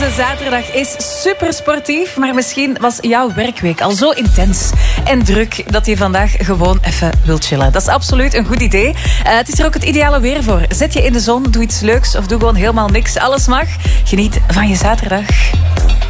Deze zaterdag is super sportief, maar misschien was jouw werkweek al zo intens en druk dat je vandaag gewoon even wilt chillen. Dat is absoluut een goed idee. Het is er ook het ideale weer voor. Zet je in de zon, doe iets leuks of doe gewoon helemaal niks. Alles mag. Geniet van je zaterdag.